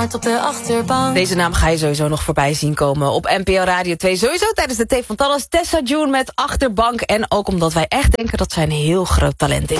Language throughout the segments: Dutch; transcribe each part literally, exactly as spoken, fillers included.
hard op de achterbank. Deze naam ga je sowieso nog voorbij zien komen op N P O Radio twee. Sowieso tijdens de Thee van Tallis. Tessa June met Achterbank. En ook omdat wij echt denken dat zij een heel groot talent is.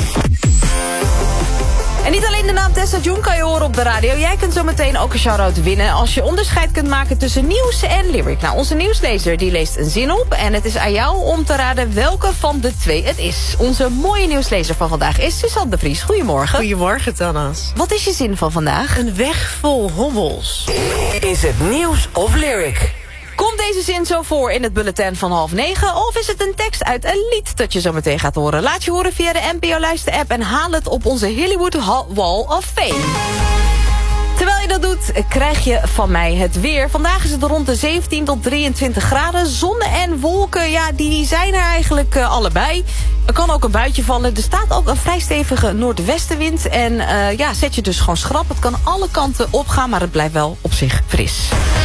En niet alleen de naam Tessa June kan je horen op de radio. Jij kunt zo meteen ook een shout-out winnen als je onderscheid kunt maken tussen nieuws en lyric. Nou, onze nieuwslezer die leest een zin op. En het is aan jou om te raden welke van de twee het is. Onze mooie nieuwslezer van vandaag is Suzanne de Vries. Goedemorgen. Goedemorgen, Tannas. Wat is je zin van vandaag? Een weg vol hobbels. Is het nieuws of lyric? Komt deze zin zo voor in het bulletin van half negen? Of is het een tekst uit een lied dat je zo meteen gaat horen? Laat je horen via de N P O-luister-app en haal het op onze Hollywood Wall of Fame. Terwijl je dat doet, krijg je van mij het weer. Vandaag is het rond de zeventien tot drieëntwintig graden. Zon en wolken, ja, die zijn er eigenlijk uh, allebei. Er kan ook een buitje vallen. Er staat ook een vrij stevige noordwestenwind. En uh, ja, zet je dus gewoon schrap. Het kan alle kanten opgaan, maar het blijft wel op zich fris.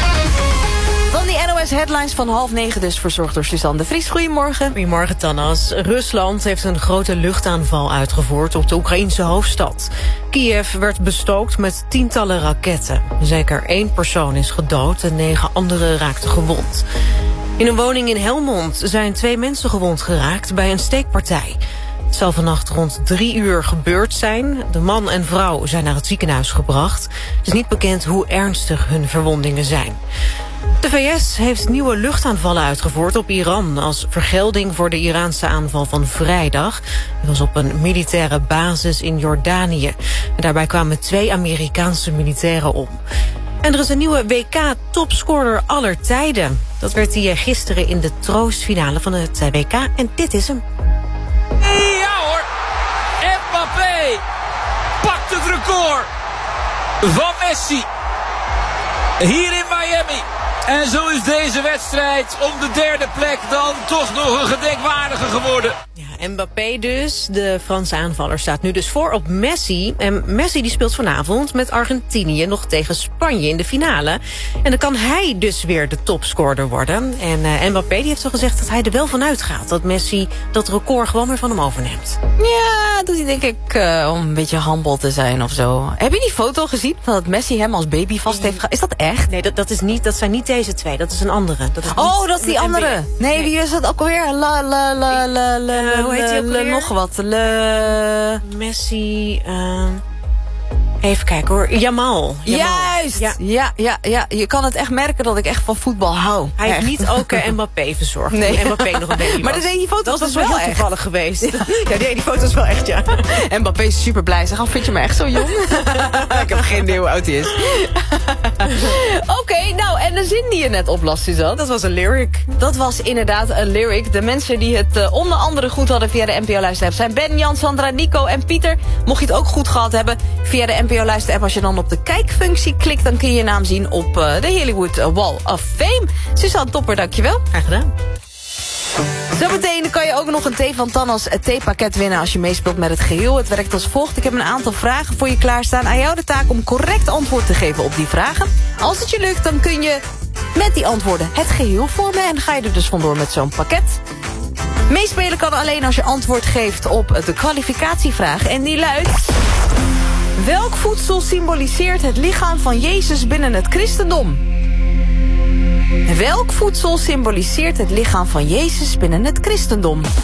Dan die N O S-headlines van half negen, dus verzorgd door Suzanne de Vries. Goedemorgen. Goedemorgen, Tannas. Rusland heeft een grote luchtaanval uitgevoerd op de Oekraïense hoofdstad. Kiev werd bestookt met tientallen raketten. Zeker één persoon is gedood en negen anderen raakten gewond. In een woning in Helmond zijn twee mensen gewond geraakt bij een steekpartij. Het zal vannacht rond drie uur gebeurd zijn. De man en vrouw zijn naar het ziekenhuis gebracht. Het is niet bekend hoe ernstig hun verwondingen zijn. De V S heeft nieuwe luchtaanvallen uitgevoerd op Iran als vergelding voor de Iraanse aanval van vrijdag. Dat was op een militaire basis in Jordanië. En daarbij kwamen twee Amerikaanse militairen om. En er is een nieuwe W K-topscorer aller tijden. Dat werd hij gisteren in de troostfinale van het W K en dit is hem. Ja hoor, Mbappé pakt het record van Messi hier in Miami. En zo is deze wedstrijd om de derde plek dan toch nog een gedenkwaardige geworden. Ja, Mbappé dus, de Franse aanvaller, staat nu dus voor op Messi. En Messi die speelt vanavond met Argentinië nog tegen Spanje in de finale. En dan kan hij dus weer de topscorer worden. En uh, Mbappé die heeft zo gezegd dat hij er wel van uitgaat dat Messi dat record gewoon weer van hem overneemt. Ja, doet hij denk ik uh, om een beetje humble te zijn of zo. Heb je die foto gezien dat Messi hem als baby vast heeft gehad? Is dat echt? Nee, dat, dat, is niet, dat zijn niet deze twee. Dat is een andere. Dat is oh, dat is die andere. Nee, wie is dat ook alweer? La, la, la, la, la, uh, hoe heet die ook alweer? Nog wat. Le... Messi... Uh... Even kijken hoor. Jamal. Jamal. Juist! Ja. Ja, ja, ja. Je kan het echt merken dat ik echt van voetbal hou. Hij echt. heeft niet ook uh, Mbappé verzorgd. Nee. Mbappé nog een baby maar was. die foto dat was was wel heel toevallig echt. geweest. Ja, die, die foto is wel echt, ja. Mbappé is super blij. Zeg, vind je me echt zo jong? Ik heb geen idee hoe oud hij is. Oké, okay, nou, en de zin die je net oplas, Suzanne. Dat was een lyric. Dat was inderdaad een lyric. De mensen die het uh, onder andere goed hadden via de N P O-luister-app zijn Ben, Jan, Sandra, Nico en Pieter. Mocht je het ook goed gehad hebben via de N P O-luister-app, als je dan op de kijkfunctie klikt, dan kun je je naam zien op uh, de Hollywood Wall of Fame. Suzanne Topper, dankjewel. Graag gedaan. Zometeen kan je ook nog een Thee van Tannas theepakket winnen als je meespeelt met het geheel. Het werkt als volgt. Ik heb een aantal vragen voor je klaarstaan. Aan jou de taak om correct antwoord te geven op die vragen. Als het je lukt, dan kun je met die antwoorden het geheel vormen. En dan ga je er dus vandoor met zo'n pakket. Meespelen kan alleen als je antwoord geeft op de kwalificatievraag. En die luidt: welk voedsel symboliseert het lichaam van Jezus binnen het christendom? Welk voedsel symboliseert het lichaam van Jezus binnen het christendom?